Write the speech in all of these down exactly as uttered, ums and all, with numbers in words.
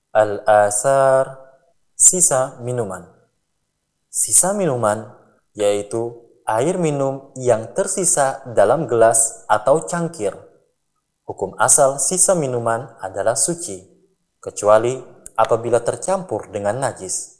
Al-asar, sisa minuman. Sisa minuman yaitu air minum yang tersisa dalam gelas atau cangkir. Hukum asal sisa minuman adalah suci, kecuali apabila tercampur dengan najis.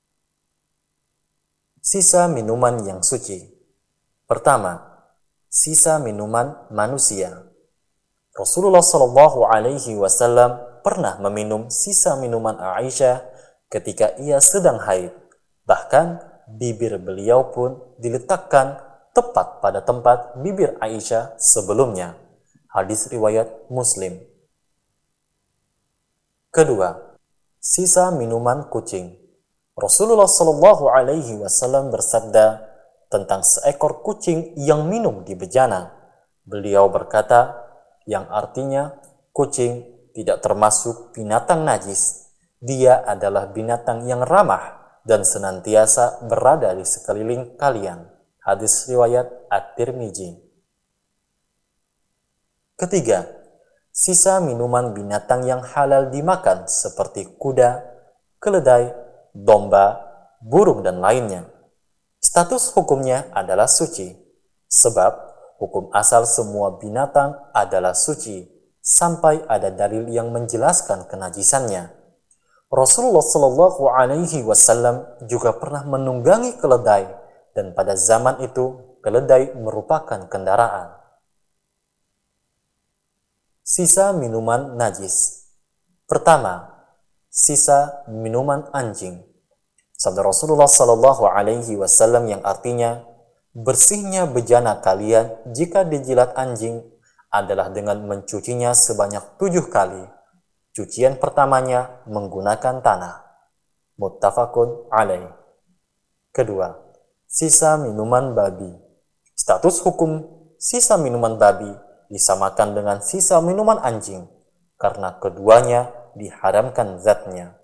Sisa minuman yang suci. Pertama, sisa minuman manusia. Rasulullah Shallallahu Alaihi Wasallam pernah meminum sisa minuman Aisyah ketika ia sedang haid. Bahkan bibir beliau pun diletakkan tepat pada tempat bibir Aisyah sebelumnya. Hadis riwayat Muslim. Kedua, sisa minuman kucing. Rasulullah Shallallahu Alaihi Wasallam bersabda tentang seekor kucing yang minum di bejana. Beliau berkata, yang artinya kucing tidak termasuk binatang najis. Dia adalah binatang yang ramah dan senantiasa berada di sekeliling kalian. Hadis riwayat At-Tirmizi. Ketiga, sisa minuman binatang yang halal dimakan seperti kuda, keledai, domba, burung, dan lainnya. Status hukumnya adalah suci, sebab hukum asal semua binatang adalah suci sampai ada dalil yang menjelaskan kenajisannya. Rasulullah Shallallahu Alaihi Wasallam juga pernah menunggangi keledai, dan pada zaman itu keledai merupakan kendaraan. Sisa minuman najis. Pertama, sisa minuman anjing. Sabda Rasulullah Shallallahu Alaihi Wasallam yang artinya, bersihnya bejana kalian jika dijilat anjing adalah dengan mencucinya sebanyak tujuh kali. Cucian pertamanya menggunakan tanah. Muttafaqun alaih. Kedua, sisa minuman babi. Status hukum sisa minuman babi disamakan dengan sisa minuman anjing karena keduanya diharamkan zatnya.